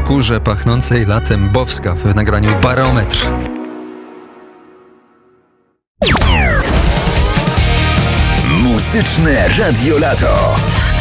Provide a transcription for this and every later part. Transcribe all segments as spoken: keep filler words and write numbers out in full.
skórze pachnącej latem Bowska w nagraniu Barometr. Muzyczne Radio Lato.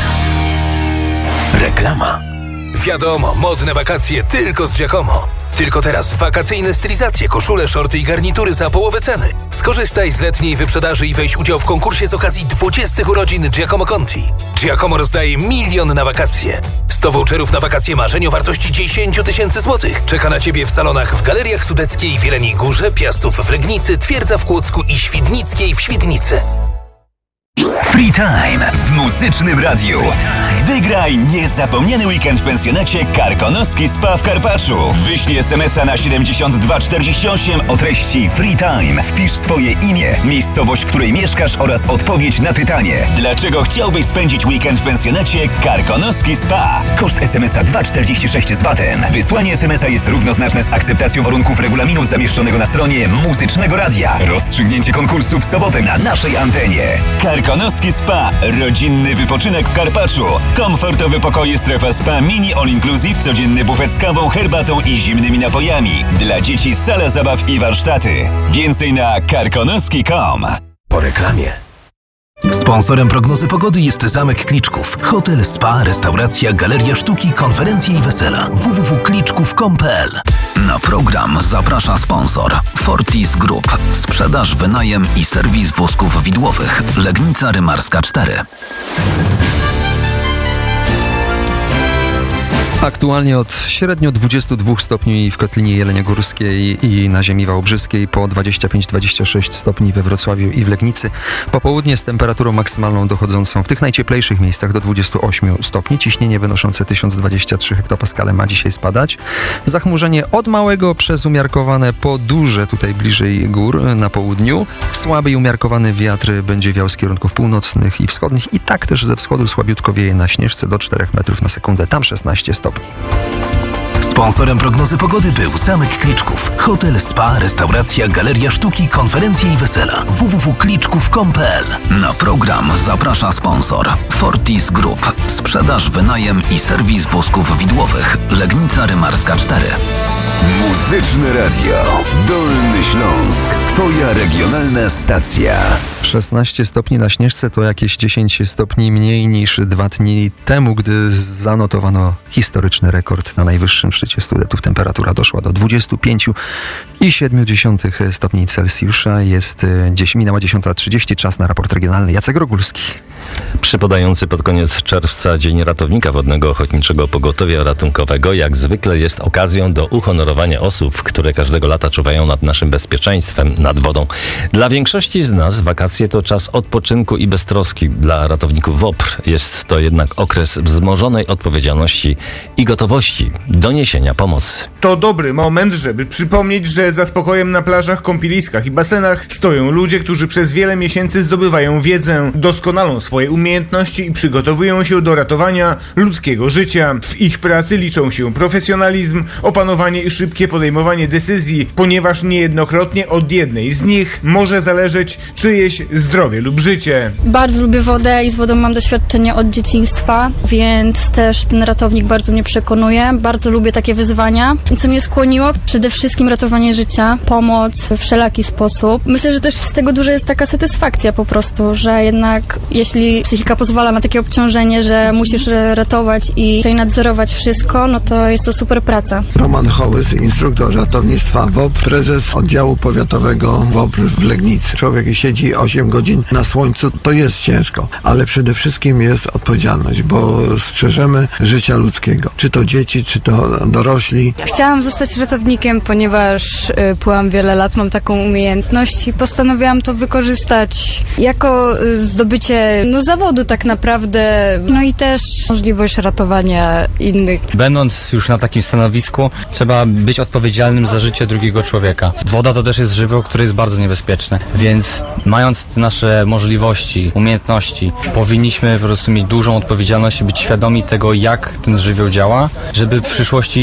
Reklama. Wiadomo, modne wakacje tylko z Giacomo. Tylko teraz wakacyjne stylizacje, koszule, szorty i garnitury za połowę ceny. Skorzystaj z letniej wyprzedaży i weź udział w konkursie z okazji dwudziestych urodzin Giacomo Conti. Giacomo rozdaje milion na wakacje. sto voucherów na wakacje marzeń o wartości dziesięć tysięcy złotych. Czeka na Ciebie w salonach w Galeriach Sudeckiej w Jeleniej Górze, Piastów w Legnicy, Twierdza w Kłodzku i Świdnickiej w Świdnicy. Free Time w Muzycznym Radiu. Wygraj niezapomniany weekend w pensjonacie Karkonoski Spa w Karpaczu. Wyślij es em es a na siedemdziesiąt dwa czterdzieści osiem o treści Free Time. Wpisz swoje imię, miejscowość, w której mieszkasz oraz odpowiedź na pytanie: dlaczego chciałbyś spędzić weekend w pensjonacie Karkonoski Spa? Koszt es em es a dwa czterdzieści sześć z vatem. Wysłanie es em es a jest równoznaczne z akceptacją warunków regulaminu zamieszczonego na stronie Muzycznego Radia. Rozstrzygnięcie konkursu w sobotę na naszej antenie. Karkonoski Spa. Rodzinny wypoczynek w Karpaczu. Komfortowe pokoje, strefa spa, mini all inclusive, codzienny bufet z kawą, herbatą i zimnymi napojami. Dla dzieci sala zabaw i warsztaty. Więcej na karkonoski kropka com. Po reklamie. Sponsorem prognozy pogody jest Zamek Kliczków. Hotel, spa, restauracja, galeria sztuki, konferencje i wesela. w w w kropka kliczków kropka com kropka p l. Na program zaprasza sponsor Fortis Group. Sprzedaż, wynajem i serwis wózków widłowych. Legnica Rymarska cztery. Aktualnie od średnio dwudziestu dwóch stopni w Kotlinie Jeleniogórskiej i na ziemi wałbrzyskiej, po dwadzieścia pięć dwadzieścia sześć stopni we Wrocławiu i w Legnicy. Popołudnie z temperaturą maksymalną dochodzącą w tych najcieplejszych miejscach do dwudziestu ośmiu stopni. Ciśnienie wynoszące tysiąc dwadzieścia trzy hektopaskale ma dzisiaj spadać. Zachmurzenie od małego przez umiarkowane po duże tutaj bliżej gór na południu. Słaby i umiarkowany wiatr będzie wiał z kierunków północnych i wschodnich i tak też ze wschodu słabiutko wieje na Śnieżce do czterech metrów na sekundę. Tam szesnaście stopni. Sponsorem prognozy pogody był Zamek Kliczków. Hotel, spa, restauracja, galeria sztuki, konferencje i wesela. w w w kropka kliczków kropka com kropka p l. Na program zaprasza sponsor Fortis Group. Sprzedaż, wynajem i serwis wózków widłowych. Legnica Rymarska cztery. Muzyczne Radio. Dolny Śląsk. Twoja regionalna stacja. szesnaście stopni na Śnieżce to jakieś dziesięć stopni mniej niż dwa dni temu, gdy zanotowano historyczny rekord. Na najwyższym szczycie Sudetów temperatura doszła do dwudziestu pięciu i siedmiu dziesiątych stopni Celsjusza. Jest dziś, minęła dziesiąta trzydzieści, czas na raport regionalny. Jacek Rogulski. Przypadający pod koniec czerwca Dzień Ratownika Wodnego Ochotniczego Pogotowia Ratunkowego jak zwykle jest okazją do uhonorowania osób, które każdego lata czuwają nad naszym bezpieczeństwem, nad wodą. Dla większości z nas wakacje to czas odpoczynku i beztroski. Dla ratowników W O P R jest to jednak okres wzmożonej odpowiedzialności i gotowości do niesienia pomocy. To dobry moment, żeby przypomnieć, że za spokojem na plażach, kąpieliskach i basenach stoją ludzie, którzy przez wiele miesięcy zdobywają wiedzę, doskonalą swoje umiejętności i przygotowują się do ratowania ludzkiego życia. W ich pracy liczą się profesjonalizm, opanowanie i szybkie podejmowanie decyzji, ponieważ niejednokrotnie od jednej z nich może zależeć czyjeś zdrowie lub życie. Bardzo lubię wodę i z wodą mam doświadczenie od dzieciństwa, więc też ten ratownik bardzo mnie przekonuje. Bardzo lubię takie wyzwania. I co mnie skłoniło? Przede wszystkim ratowanie życia, pomoc w wszelaki sposób. Myślę, że też z tego duża jest taka satysfakcja po prostu, że jednak jeśli psychika pozwala na takie obciążenie, że musisz ratować i tutaj nadzorować wszystko, no to jest to super praca. Roman Hołys, instruktor ratownictwa W O P R, prezes oddziału powiatowego W O P R w Legnicy. Człowiek siedzi osiem godzin na słońcu, to jest ciężko, ale przede wszystkim jest odpowiedzialność, bo strzeżemy życia ludzkiego. Czy to dzieci, czy to dorośli. Chciałam zostać ratownikiem, ponieważ y, płyłam wiele lat, mam taką umiejętność i postanowiłam to wykorzystać jako y, zdobycie no, zawodu tak naprawdę, no i też możliwość ratowania innych. Będąc już na takim stanowisku, trzeba być odpowiedzialnym za życie drugiego człowieka. Woda to też jest żywioł, który jest bardzo niebezpieczny, więc mając nasze możliwości, umiejętności, powinniśmy po prostu mieć dużą odpowiedzialność i być świadomi tego, jak ten żywioł działa, żeby w przyszłości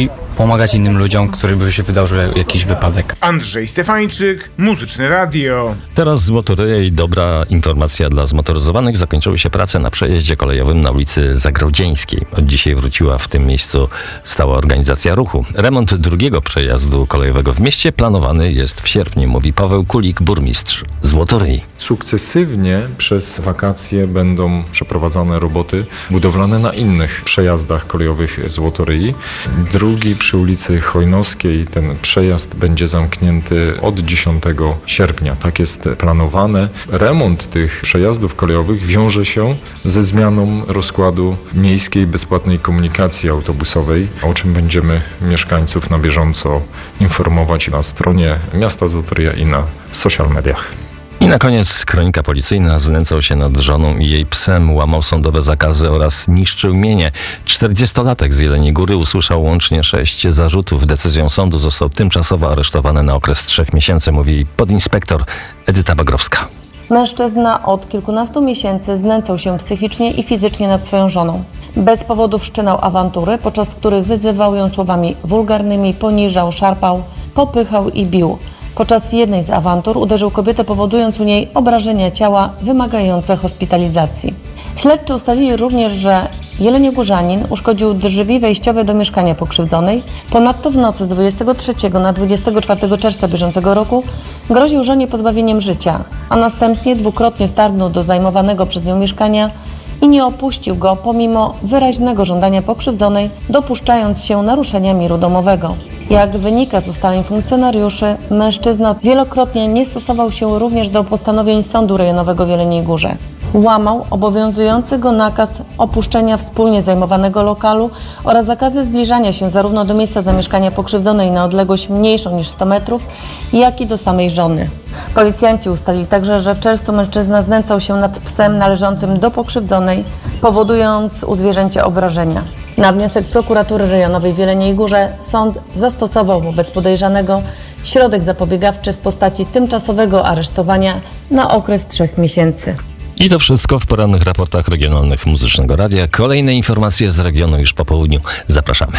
pomagać innym ludziom, którym by się wydarzył jakiś wypadek. Andrzej Stefańczyk, Muzyczne Radio. Teraz Złotoryja i dobra informacja dla zmotoryzowanych. Zakończyły się prace na przejeździe kolejowym na ulicy Zagrodzieńskiej. Od dzisiaj wróciła w tym miejscu stała organizacja ruchu. Remont drugiego przejazdu kolejowego w mieście planowany jest w sierpniu, mówi Paweł Kulik, burmistrz Złotoryi. Sukcesywnie przez wakacje będą przeprowadzane roboty budowlane na innych przejazdach kolejowych Złotoryi. Drugi przy ulicy Chojnowskiej, ten przejazd będzie zamknięty od dziesiątego sierpnia. Tak jest planowane. Remont tych przejazdów kolejowych wiąże się ze zmianą rozkładu miejskiej bezpłatnej komunikacji autobusowej, o czym będziemy mieszkańców na bieżąco informować na stronie miasta Złotoryi i na social mediach. I na koniec kronika policyjna. Znęcał się nad żoną i jej psem, łamał sądowe zakazy oraz niszczył mienie. czterdziestolatek z Jeleniej Góry usłyszał łącznie sześć zarzutów. Decyzją sądu został tymczasowo aresztowany na okres trzech miesięcy, mówi podinspektor Edyta Bagrowska. Mężczyzna od kilkunastu miesięcy znęcał się psychicznie i fizycznie nad swoją żoną. Bez powodu wszczynał awantury, podczas których wyzywał ją słowami wulgarnymi, poniżał, szarpał, popychał i bił. Podczas jednej z awantur uderzył kobietę, powodując u niej obrażenia ciała wymagające hospitalizacji. Śledczy ustalili również, że jeleniogórzanin uszkodził drzwi wejściowe do mieszkania pokrzywdzonej. Ponadto w nocy z dwudziestego trzeciego na dwudziestego czwartego czerwca bieżącego roku groził żonie pozbawieniem życia, a następnie dwukrotnie wtargnął do zajmowanego przez nią mieszkania i nie opuścił go pomimo wyraźnego żądania pokrzywdzonej, dopuszczając się naruszenia miru domowego. Jak wynika z ustaleń funkcjonariuszy, mężczyzna wielokrotnie nie stosował się również do postanowień Sądu Rejonowego w Jeleniej Górze. Łamał obowiązujący go nakaz opuszczenia wspólnie zajmowanego lokalu oraz zakazy zbliżania się zarówno do miejsca zamieszkania pokrzywdzonej na odległość mniejszą niż sto metrów, jak i do samej żony. Policjanci ustalili także, że w czerwcu mężczyzna znęcał się nad psem należącym do pokrzywdzonej, powodując u zwierzęcia obrażenia. Na wniosek prokuratury rejonowej w Jeleniej Górze sąd zastosował wobec podejrzanego środek zapobiegawczy w postaci tymczasowego aresztowania na okres trzech miesięcy. I to wszystko w porannych raportach regionalnych Muzycznego Radia. Kolejne informacje z regionu już po południu. Zapraszamy.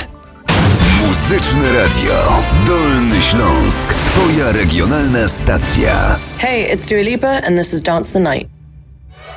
Muzyczne Radio. Dolny Śląsk. Twoja regionalna stacja. Hey, it's Dua Lipa and this is Dance the Night.